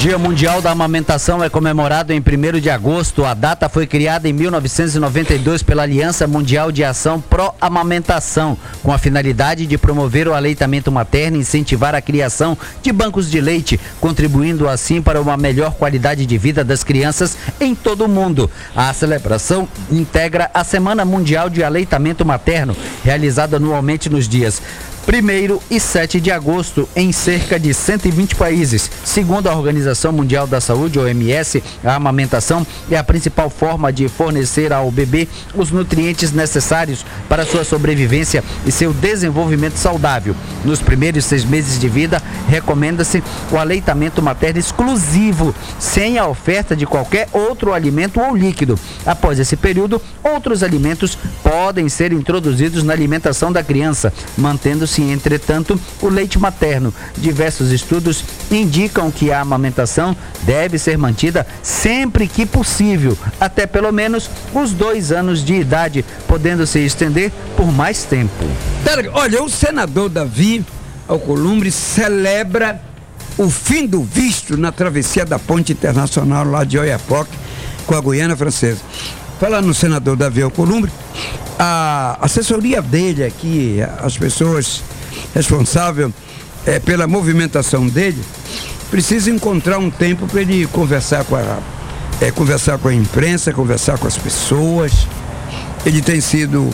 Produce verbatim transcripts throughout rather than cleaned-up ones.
Dia Mundial da Amamentação é comemorado em primeiro de agosto. A data foi criada em mil novecentos e noventa e dois pela Aliança Mundial de Ação Pró-Amamentação, com a finalidade de promover o aleitamento materno e incentivar a criação de bancos de leite, contribuindo assim para uma melhor qualidade de vida das crianças em todo o mundo. A celebração integra a Semana Mundial de Aleitamento Materno, realizada anualmente nos dias primeiro e sete de agosto em cerca de cento e vinte países. Segundo a Organização Mundial da Saúde, O M S, a amamentação é a principal forma de fornecer ao bebê os nutrientes necessários para sua sobrevivência e seu desenvolvimento saudável. Nos primeiros seis meses de vida, recomenda-se o aleitamento materno exclusivo, sem a oferta de qualquer outro alimento ou líquido. Após esse período, outros alimentos podem ser introduzidos na alimentação da criança, mantendo-se entretanto, o leite materno. Diversos estudos indicam que a amamentação deve ser mantida sempre que possível, até pelo menos os dois anos de idade, podendo se estender por mais tempo. Olha, o senador Davi Alcolumbre celebra o fim do visto na travessia da ponte internacional lá de Oiapoque com a Guiana Francesa. Falando no senador Davi Alcolumbre, a assessoria dele aqui, as pessoas responsáveis é, pela movimentação dele, precisam encontrar um tempo para ele conversar com a, é, conversar com a imprensa, conversar com as pessoas. Ele tem sido,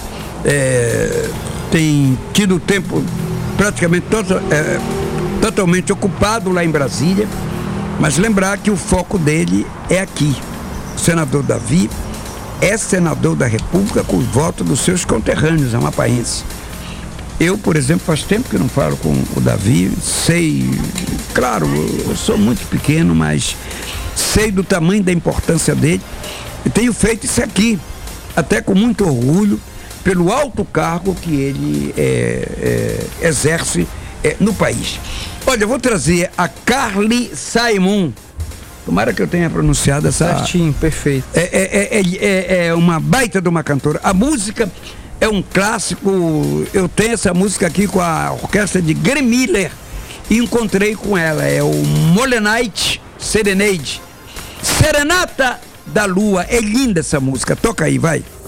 é, tem tido tempo praticamente todo, é, totalmente ocupado lá em Brasília, mas lembrar que o foco dele é aqui. O senador Davi é senador da República com o voto dos seus conterrâneos amapaenses. Eu, por exemplo, faz tempo que não falo com o Davi, sei, claro, eu sou muito pequeno, mas sei do tamanho da importância dele e tenho feito isso aqui, até com muito orgulho, pelo alto cargo que ele é, é, exerce é, no país. Olha, eu vou trazer a Carly Simon. Tomara que eu tenha pronunciado essa... Certinho, perfeito. É, é, é, é, é uma baita de uma cantora. A música é um clássico. Eu tenho essa música aqui com a orquestra de Gary Miller e encontrei com ela. É o Moonlight Serenade. Serenata da Lua. É linda essa música. Toca aí, vai.